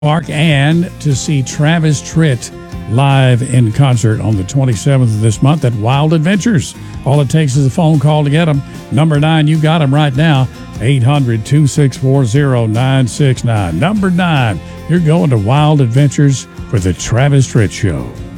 Park and to see Travis Tritt live in concert on the 27th of this month at Wild Adventures. All it takes is a phone call to get them. Number 9, you got them right now, 800-264-0969. Number 9, you're going to Wild Adventures for the Travis Tritt Show.